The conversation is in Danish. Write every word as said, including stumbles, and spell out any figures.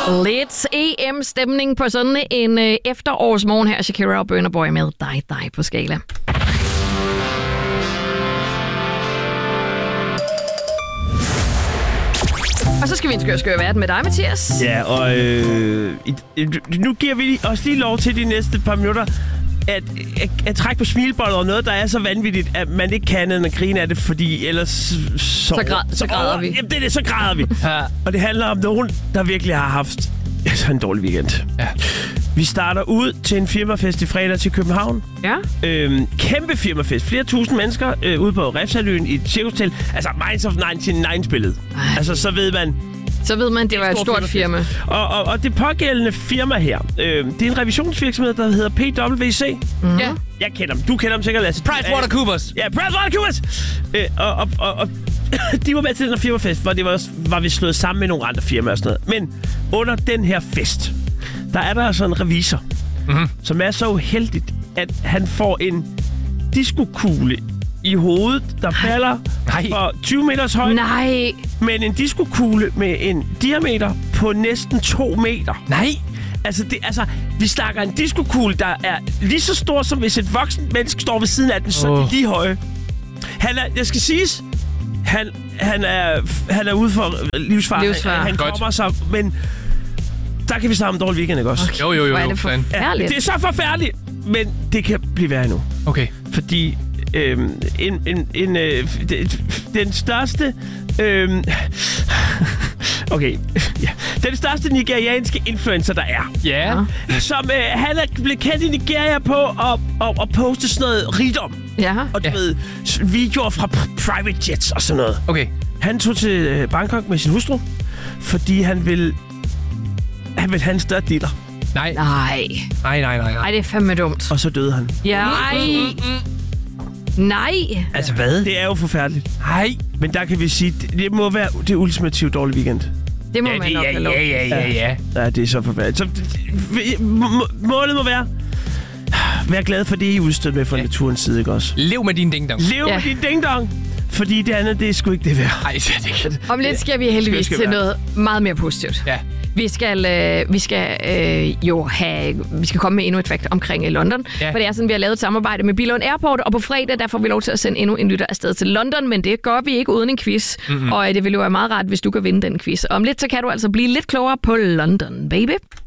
Lidt E M-stemning på sådan en øh, efterårsmorgen her. Shakira og Burna Boy med dig, dig på skala. Og så skal vi en skør, skør verden med dig, Mathias. Ja, og øh, nu giver vi os lige lov til de næste par minutter at, at, at trække på smilebåndet over noget, der er så vanvittigt, at man ikke kan end at grine af det, fordi ellers så, så, græd, så græder vi. Jamen, det er det, så græder vi. Ja. Og det handler om nogen, der virkelig har haft altså, en dårlig weekend. Ja. Vi starter ud til en firmafest i fredag til København. Ja. Øhm, kæmpe firmafest. Flere tusind mennesker øh, ude på Refshaleøen i et cirkushotel. Altså Minds of nioghalvfems-spillet. Altså, så ved man... Så ved man, det var et stort firma. Og, og, og det pågældende firma her, øh, det er en revisionsvirksomhed, der hedder P W C. Mm-hmm. Ja. Jeg kender dem. Du kender dem sikkert, Lasse. PricewaterhouseCoopers. Ja, PricewaterhouseCoopers. Øh, og, og, og, og de var med til den her firmafest, hvor det var, var vi slået sammen med nogle andre firmaer og sådan noget. Men under den her fest, der er der altså en revisor, mm-hmm. som er så uheldigt, at han får en diskokugle i hovedet, der falder Nej. for tyve meters højde. Nej. Men en diskokugle med en diameter på næsten to meter. Nej. Altså, det, altså, vi snakker en diskokugle, der er lige så stor, som hvis et voksen menneske står ved siden af den, så oh. de er lige høje. Han er, jeg skal siges, han, han, er, han er ude for livsfare. livsfare. Han Godt. kommer så, men der kan vi snakke om dårlig weekend, ikke også? Okay. Jo, jo, jo. Hvor er jo. det forfærdeligt. Ja, det er så forfærdeligt, men det kan blive værre nu. Okay. Fordi øhm, en, en, en, øh, den største... Øhm, okay. Ja. Den største nigerianske influencer, der er. Ja. Yeah. Som øh, han er blevet kendt i Nigeria på at, at, at poste sådan noget rigdom. Ja. Og du Ja. ved, videoer fra private jets og sådan noget. Okay. Han tog til Bangkok med sin hustru, fordi han vil, han vil have en større diller. Nej. Nej. Nej, nej, nej. Ej, det er fandme dumt. Og så døde han. Ja. Ej. Nej. Altså hvad? Det er jo forfærdeligt. Nej. Men der kan vi sige, det, det må være det ultimative dårlige weekend. Det må Ja, man det, nok ja, have lov. ja, ja, ja, ja. Ja, det er så forfærdeligt. Så, det- må- målet må være, vær glad for det, I er udstødt med fra Ja. naturens side, ikke også? Lev med din ding-dong. Lev Ja. med din ding-dong, fordi det andet, det er sgu ikke det værd. Nej, det er det ikke. Om lidt skal vi heldigvis skal til være. noget meget mere positivt. Ja. Vi skal, øh, vi skal øh, jo have, vi skal komme med endnu et fact omkring øh, London. Ja. For det er sådan, vi har lavet et samarbejde med Billund Airport, og på fredag, der får vi lov til at sende endnu en lytter afsted til London, men det gør vi ikke uden en quiz. Mm-hmm. Og øh, det vil jo være meget rart, hvis du kan vinde den quiz. Om lidt, så kan du altså blive lidt klogere på London, baby.